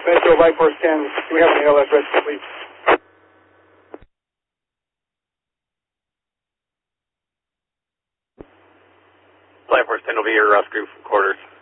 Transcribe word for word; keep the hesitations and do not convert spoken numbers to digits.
Metro Light Force ten, do we have an A L S rescue, please? Light Force ten will be your rescue quarters.